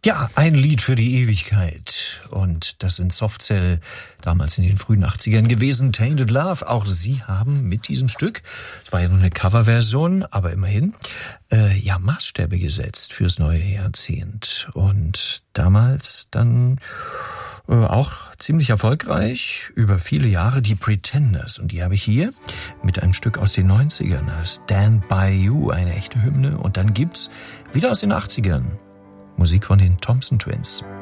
Ja, ein Lied für die Ewigkeit. Und das sind Softcell, damals in den frühen 80ern gewesen, Tainted Love. Auch sie haben mit diesem Stück, es war ja nur eine Coverversion, aber immerhin, Maßstäbe gesetzt fürs neue Jahrzehnt. Und damals dann auch ziemlich erfolgreich, über viele Jahre, die Pretenders. Und die habe ich hier mit einem Stück aus den 90ern, Stand By You, eine echte Hymne. Und dann gibt's wieder aus den 80ern Musik von den Thompson Twins.